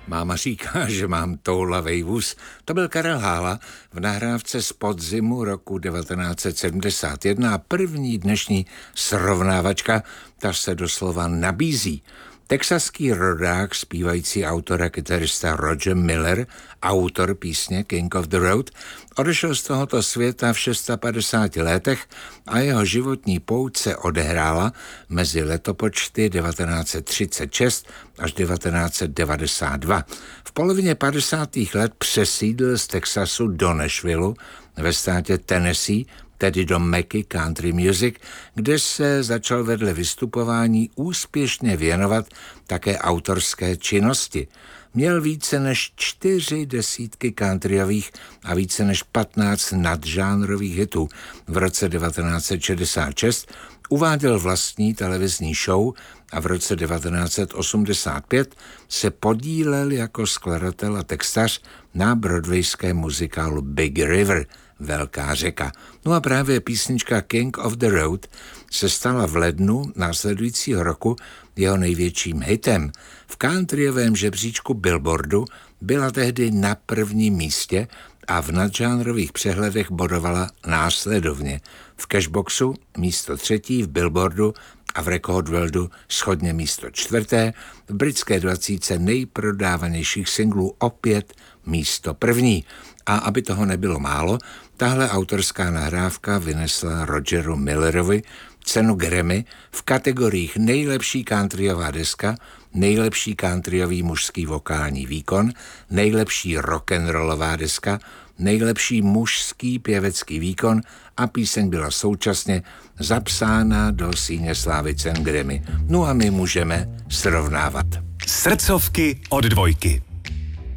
Máma říká, že mám toulavej vůz. To byl Karel Hála v nahrávce z podzimu roku 1971 a první dnešní srovnávačka, ta se doslova nabízí. Texaský rodák, zpívající autor a kytarista Roger Miller, autor písně King of the Road, odešel z tohoto světa v 56 letech a jeho životní pouť se odehrála mezi letopočty 1936 až 1992. V polovině 50. let přesídlil z Texasu do Nashvilleu ve státě Tennessee, tedy do Meky country music, kde se začal vedle vystupování úspěšně věnovat také autorské činnosti. Měl více než 40 countryových a více než 15 nadžánrových hitů. V roce 1966 uváděl vlastní televizní show a v roce 1985 se podílel jako skladatel a textař na broadwayském muzikálu Big River, Velká řeka. No a právě písnička King of the Road se stala v lednu následujícího roku jeho největším hitem. V countryovém žebříčku Billboardu byla tehdy na prvním místě a v nadžánrových přehledech bodovala následovně. V Cashboxu místo 3, v Billboardu a v Record Worldu shodně místo 4, v britské 20 nejprodávanějších singlů opět místo 1. A aby toho nebylo málo, tahle autorská nahrávka vynesla Rogeru Millerovi cenu Grammy v kategoriích nejlepší countryová deska, nejlepší countryový mužský vokální výkon, nejlepší rock'n'rollová deska, nejlepší mužský pěvecký výkon a píseň byla současně zapsána do síně slávy cen Grammy. No a my můžeme srovnávat. Srdcovky od Dvojky.